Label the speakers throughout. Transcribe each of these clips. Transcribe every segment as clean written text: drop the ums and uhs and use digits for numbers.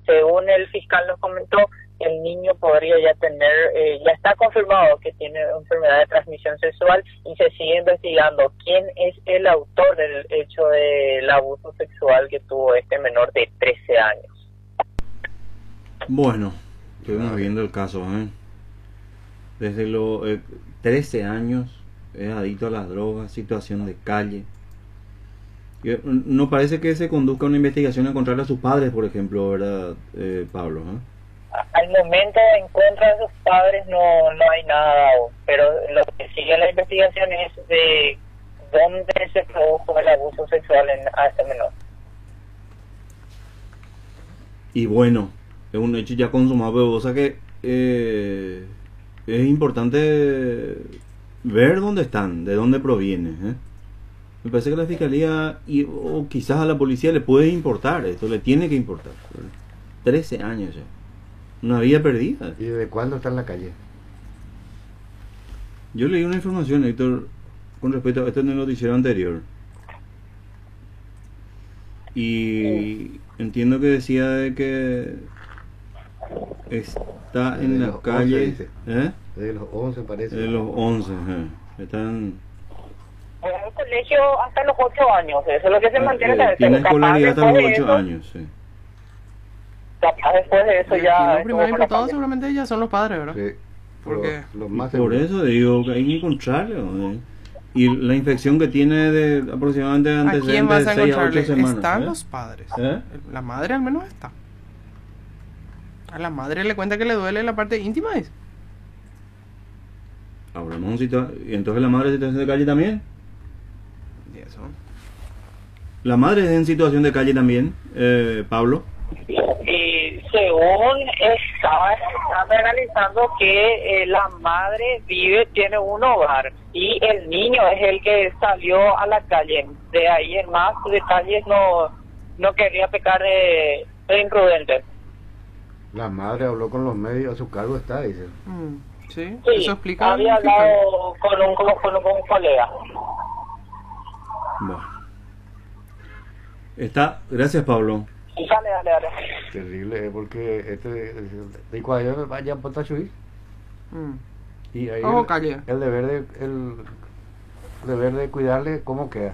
Speaker 1: según el fiscal nos comentó, el niño podría ya tener, ya está confirmado que tiene enfermedad de transmisión sexual y se sigue investigando quién es el autor del hecho del abuso sexual que tuvo este menor de 13 años.
Speaker 2: Bueno, estuvimos viendo el caso, ¿eh? Desde los 13 años, es adicto a las drogas, situación de calle. No parece que se conduzca una investigación a encontrar a sus padres, por ejemplo, ¿verdad, Pablo?
Speaker 1: Al momento en contra de sus padres no hay nada aún, pero lo que sigue la investigación es de dónde se produjo el abuso sexual a este menor.
Speaker 2: Y bueno, es un hecho ya consumado, pero o sea que es importante ver dónde están, de dónde proviene, ¿eh? Me parece que a la fiscalía o quizás a la policía le puede importar esto, le tiene que importar. 13 años ya, una vida perdida.
Speaker 3: ¿Y desde cuándo está en la calle?
Speaker 2: Yo leí una información, Héctor, con respecto a esto en el noticiero anterior, y entiendo que decía de que está en la calle
Speaker 3: 11, de los 11 parece.
Speaker 2: de los 11, están
Speaker 1: En el colegio hasta los 8 años, eso es lo que se mantiene.
Speaker 2: tiene escolaridad hasta los 8 años, sí.
Speaker 1: Capaz después de eso ya...
Speaker 4: Los primeros imputados seguramente ya son los padres, ¿verdad?
Speaker 3: Sí.
Speaker 4: Porque
Speaker 3: Los más
Speaker 2: Por eso digo que hay que encontrarlo, y la infección que tiene de aproximadamente
Speaker 4: ¿a quién
Speaker 2: antecedentes
Speaker 4: vas
Speaker 2: de
Speaker 4: a
Speaker 2: 6 a 8
Speaker 4: encontrarle?
Speaker 2: semanas.
Speaker 4: Están los padres. La madre al menos está. A la madre le cuenta que le duele la parte íntima.
Speaker 2: Ahora no, y entonces la madre en situación de calle también.
Speaker 4: Y eso.
Speaker 2: La madre es en situación de calle también, Pablo.
Speaker 1: Y según están analizando que la madre tiene un hogar y el niño es el que salió a la calle. De ahí en más detalles no quería pecar de imprudente.
Speaker 3: La madre habló con los medios, a su cargo está, dice.
Speaker 4: Sí,
Speaker 1: Sí,
Speaker 4: eso explica.
Speaker 1: había hablado con un colega.
Speaker 2: Bueno. Gracias, Pablo.
Speaker 1: Dale.
Speaker 3: Terrible, porque de cuadro vaya a Potachuí. Y ahí
Speaker 4: calle.
Speaker 3: el deber de cuidarle cómo queda.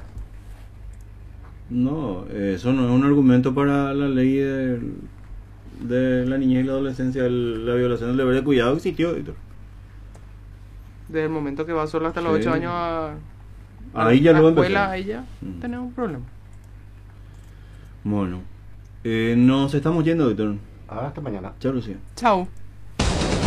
Speaker 2: No, eso no es un argumento para la ley de la niñez y la adolescencia. La violación del deber de cuidado existió, Víctor.
Speaker 4: Desde el momento que va solo hasta los
Speaker 2: Sí.
Speaker 4: 8 años a
Speaker 2: Ahí ya
Speaker 4: la
Speaker 2: lo
Speaker 4: escuela,
Speaker 2: empezó.
Speaker 4: ahí ya tenemos un problema.
Speaker 2: Bueno, nos estamos yendo, Víctor.
Speaker 3: Hasta mañana.
Speaker 2: Chao, Lucía.
Speaker 4: Chao.